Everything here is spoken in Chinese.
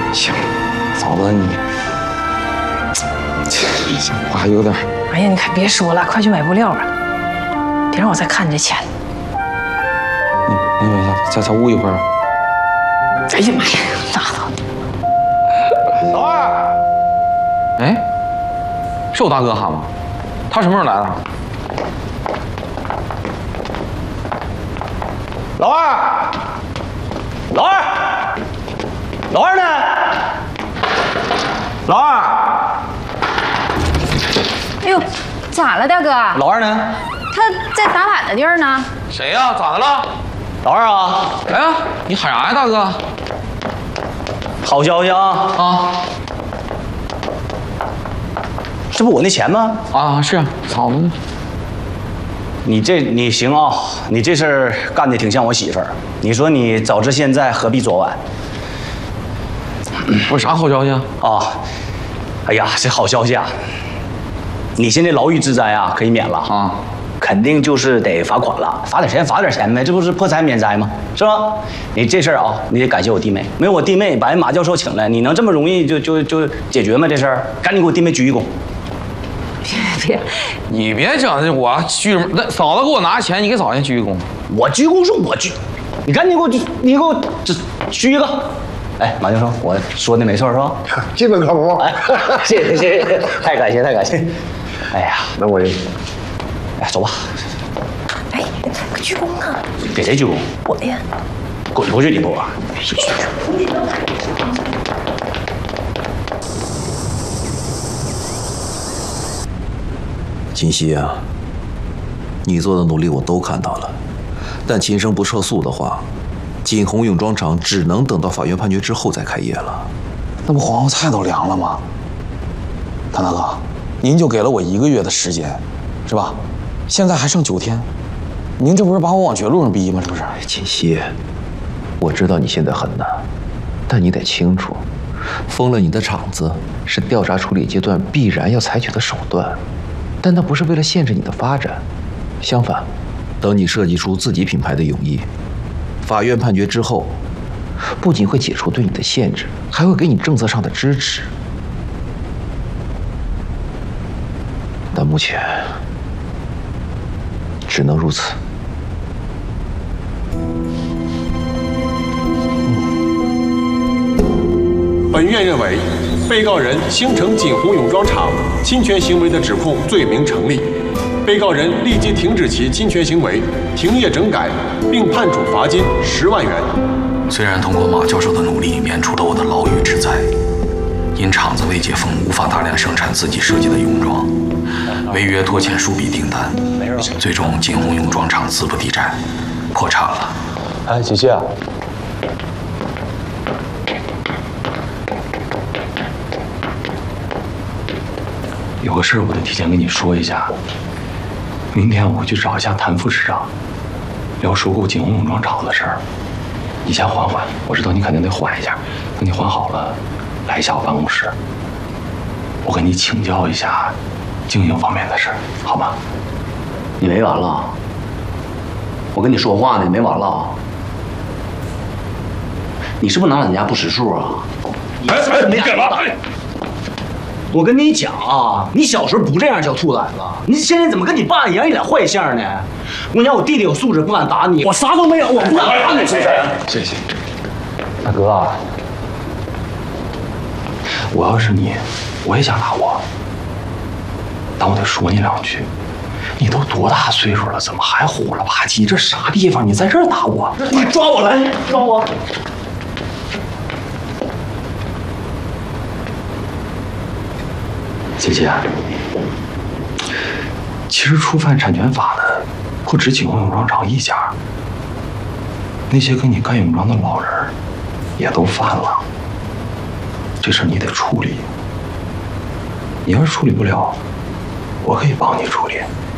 行，嫂子你，话有点…… 哎呀，你可别说了，快去买布料吧，别让我再看你这钱。 你再捂一会儿。 哎呀妈呀，拉倒！ 老二，哎，是我大哥喊吗？他什么时候来的？老二，老二，老二呢？老二， 哎呦，咋了，大哥？ 老二呢？ 他在打板的地儿呢。 谁呀？咋的了？老二啊！哎呀，你喊啥呀，大哥？ 好消息啊！ 啊， 这不我那钱吗？ 啊，是嫂子呢。 你行啊！你这事儿干的挺像我媳妇儿。你说你早知现在，何必昨晚？ 不是啥好消息啊？ 啊！哎呀，这好消息啊！你现在牢狱之灾啊，可以免了啊！ 肯定就是得罚款了，罚点钱呗，这不是破财免灾吗？是吧？你这事儿啊，你得感谢我弟妹，没有我弟妹把人马教授请来，你能这么容易就解决吗？这事儿，赶紧给我弟妹鞠一躬。 别， 你别整这，我鞠那嫂子给我拿钱，你给嫂子鞠一躬。 我鞠躬是我鞠，你赶紧给我这鞠一个。哎，马教授，我说的没错是吧？ 基本靠谱。 哎，谢谢，太感谢。哎呀， 那我， 哎，走吧。 哎，鞠躬啊！ 给谁鞠躬？ 我呀。 滚出去，你给我！ 锦溪啊，你做的努力我都看到了，但秦生不撤诉的话，锦宏泳装厂只能等到法院判决之后再开业了。 那不黄花菜都凉了吗？谭大哥，您就给了我1个月的时间，是吧？现在还剩9天，您这不是把我往绝路上逼吗？是不是？ 锦溪，我知道你现在很难，但你得清楚，封了你的厂子是调查处理阶段必然要采取的手段。但那不是为了限制你的发展，相反，等你设计出自己品牌的泳衣，法院判决之后，不仅会解除对你的限制，还会给你政策上的支持。但目前只能如此。 本院认为，被告人兴城锦宏泳装厂侵权行为的指控罪名成立，被告人立即停止其侵权行为，停业整改，并判处罚金10万元。 虽然通过马教授的努力免除了我的牢狱之灾，因厂子未解封，无法大量生产自己设计的泳装，违约拖欠数笔订单，最终锦宏泳装厂资不抵债，破产了。 哎，姐姐啊。有个事我得提前跟你说一下。明天我去找一下谭副市长，聊收购锦宏泳装厂的事儿。你先缓缓，我知道你肯定得缓一下。等你缓好了，来一下我办公室，我跟你请教一下经营方面的事儿，好吗？ 你没完了？我跟你说话呢，你没完了？你是不是拿俺家不识数啊？ 哎，你干嘛？ 我跟你讲啊，你小时候不这样，小兔崽子，你现在怎么跟你爸一样，一脸坏相呢？我跟你讲，我弟弟有素质，不敢打你，我啥都没有，我不敢打你，是不是？ 谢谢，大哥啊，我要是你，我也想打我，但我得说你2句。你都多大岁数了，怎么还虎了吧唧？这啥地方？你在这儿打我？ 你抓我来，抓我！ 姐姐，其实触犯产权法的不止锦宏泳装厂一家，那些跟你干泳装的老人也都犯了。这事你得处理，你要是处理不了，我可以帮你处理。